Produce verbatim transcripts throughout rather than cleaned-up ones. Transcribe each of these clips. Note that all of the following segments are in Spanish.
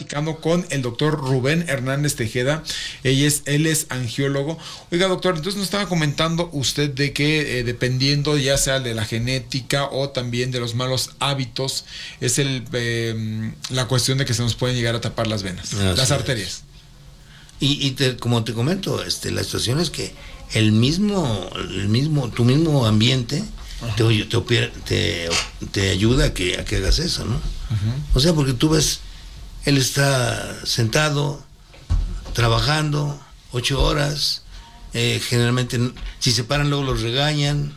platicando con el doctor Rubén Hernández Tejeda. Ella es, él es angiólogo. Oiga, doctor, entonces nos estaba comentando usted de que eh, dependiendo ya sea de la genética o también de los malos hábitos, es el eh, la cuestión de que se nos pueden llegar a tapar las venas, Así las arterias. Es. Y, y te, como te comento, este, la situación es que el mismo, el mismo, tu mismo ambiente te, te, te, te ayuda a que, a que hagas eso, ¿no? Uh-huh. O sea, porque tú ves, él está sentado, trabajando, ocho horas, eh, generalmente si se paran luego los regañan.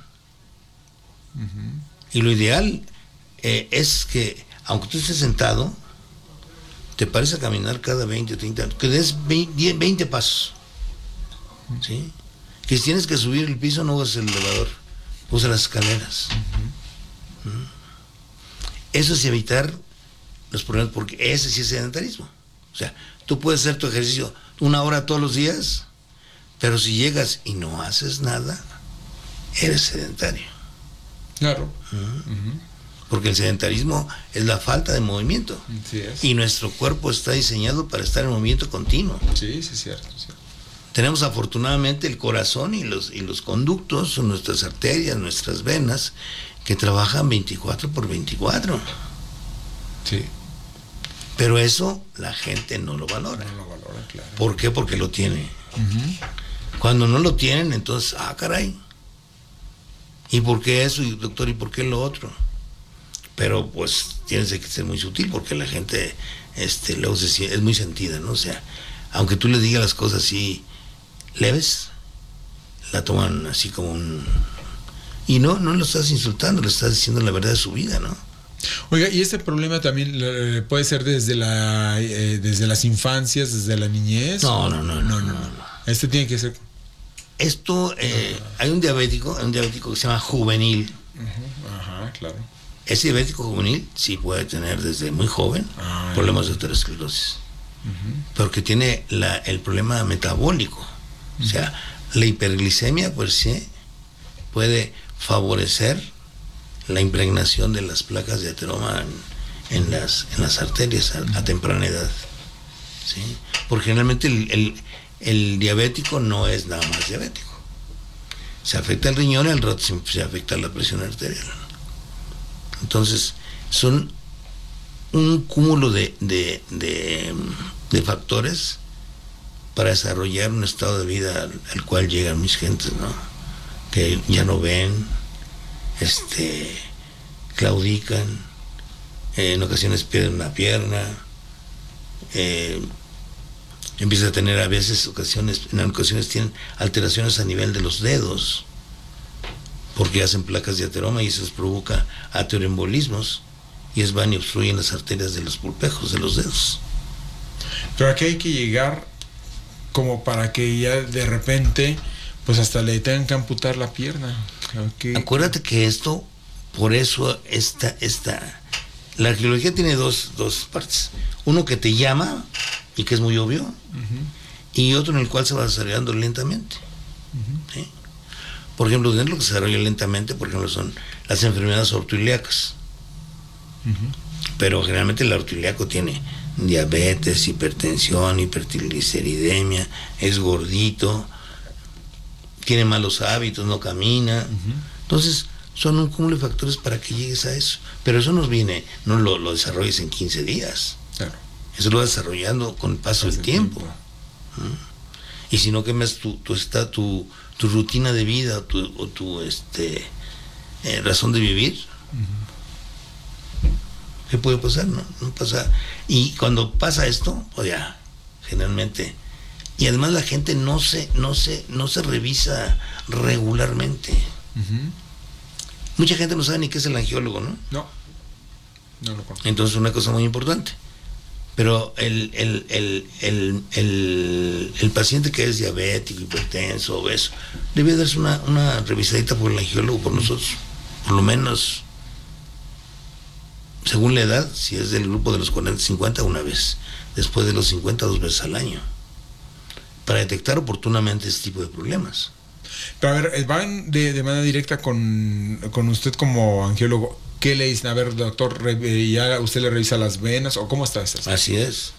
Uh-huh. Y lo ideal eh, es que, aunque tú estés sentado, te pares a caminar cada veinte, treinta, que des veinte pasos, ¿sí? Que si tienes que subir el piso, no uses el elevador, usa las escaleras. Uh-huh. ¿Mm? Eso es evitar los problemas, porque ese sí es sedentarismo. O sea, tú puedes hacer tu ejercicio una hora todos los días, pero si llegas y no haces nada, eres sedentario. Claro. ¿Mm? Uh-huh. Porque el sedentarismo es la falta de movimiento. Sí es. Y nuestro cuerpo está diseñado para estar en movimiento continuo. Sí, sí, es cierto, cierto. Tenemos afortunadamente el corazón y los, y los conductos, nuestras arterias, nuestras venas, que trabajan veinticuatro por veinticuatro. Sí. Pero eso la gente no lo valora. No lo valora, claro. ¿Por qué? Porque lo tiene. Uh-huh. Cuando no lo tienen, entonces, ah, caray. ¿Y por qué eso, doctor? ¿Y por qué lo otro? Pero pues tienes que ser muy sutil, porque la gente este, luego se, es muy sentida, ¿no? O sea, aunque tú le digas las cosas así leves, la toman así como un... Y no, no lo estás insultando, le estás diciendo la verdad de su vida, ¿no? Oiga, y este problema también eh, puede ser desde la eh, desde las infancias, desde la niñez. No, no, no, no, no, no, no. Este tiene que ser... Esto, eh, hay un diabético, hay un diabético que se llama juvenil. Uh-huh. Ajá, claro. Ese diabético juvenil sí puede tener desde muy joven ah, problemas de aterosclerosis, uh-huh. pero que tiene la, el problema metabólico. Uh-huh. O sea, la hiperglicemia por sí puede favorecer la impregnación de las placas de ateroma en, en, las, en las arterias a, a temprana edad. ¿Sí? Porque generalmente el, el, el diabético no es nada más diabético. Se afecta el riñón y al rato se, se afecta la presión arterial. Entonces, son un cúmulo de, de, de, de factores para desarrollar un estado de vida al, al cual llegan mis gentes, ¿no? Que ya no ven, este, claudican, eh, en ocasiones pierden una pierna, eh, empiezan a tener a veces ocasiones, en ocasiones tienen alteraciones a nivel de los dedos, porque hacen placas de ateroma y eso les provoca ateroembolismos y es van y obstruyen las arterias de los pulpejos de los dedos. Pero aquí hay que llegar como para que ya de repente pues hasta le tengan que amputar la pierna. Okay. Acuérdate que esto, por eso esta, esta, la arqueología tiene dos, dos partes. Uno que te llama y que es muy obvio, uh-huh. y otro en el cual se va desarrollando lentamente. Uh-huh. ¿Sí? Por ejemplo, dentro de lo que se desarrolla lentamente, por ejemplo, son las enfermedades ortoilíacas. Uh-huh. Pero generalmente el ortoilíaco tiene diabetes, hipertensión, hipertrigliceridemia, es gordito, tiene malos hábitos, no camina. Uh-huh. Entonces, son un cúmulo de factores para que llegues a eso. Pero eso nos viene, no lo, lo desarrolles en quince días. Claro. Eso lo vas desarrollando con el paso del tiempo. tiempo. ¿Mm? Y si no cambias tu, tu, tu, tu, tu rutina de vida tu, o tu este, eh, razón de vivir, uh-huh. ¿qué puede pasar? No, no pasa. Y cuando pasa esto, pues ya, generalmente... Y además la gente no se, no se, no se revisa regularmente. Uh-huh. Mucha gente no sabe ni qué es el angiólogo, ¿no? No. No lo conozco. Entonces una cosa muy importante. Pero el, el, el, el, el, el paciente que es diabético, hipertenso, obeso, debe darse una, una revisadita por el angiólogo, por nosotros. Por lo menos, según la edad, si es del grupo de los cuarenta, cincuenta, una vez. Después de los cincuenta, dos veces al año. Para detectar oportunamente este tipo de problemas. Pero a ver, van de, de manera directa con, con usted como angiólogo. ¿Qué le dicen? A ver, doctor, ¿ya usted le revisa las venas o cómo está eso? Así es.